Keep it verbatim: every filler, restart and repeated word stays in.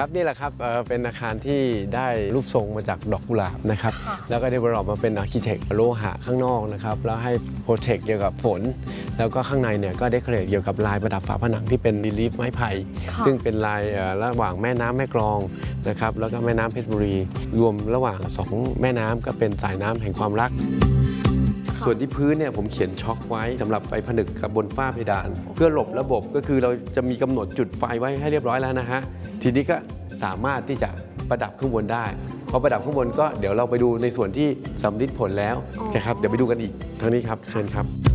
ครับนี่แหละครับเป็นอาคารที่ได้รูปทรงมาจากดอกกุหลาบนะครับแล้วก็ได้บริออกมาเป็นอาร์คิเทคโลหะข้างนอกนะครับแล้วให้โปรเทคเกี่ยวกับฝนแล้วก็ข้างในเนี่ยก็ได้เคลียร์เกี่ยวกับลายประดับฝาผนังที่เป็นรีลีฟไม้ไผ่ซึ่งเป็นลายระหว่างแม่น้ำแม่กลองนะครับแล้วก็แม่น้ำเพชรบุรีรวมระหว่างสองแม่น้ำก็เป็นสายน้ำแห่งความรักส่วนที่พื้นเนี่ยผมเขียนช็อคไว้สำหรับไปผนึกกับบนฝ้าเพดานเพื่อหลบระบบก็คือเราจะมีกำหนดจุดไฟไว้ให้เรียบร้อยแล้วนะฮะทีนี้ก็สามารถที่จะประดับข้างบนได้พอประดับข้างบนก็เดี๋ยวเราไปดูในส่วนที่สำลิดผลแล้วนะครับเดี๋ยวไปดูกันอีกทางนี้ครับเชิญครับ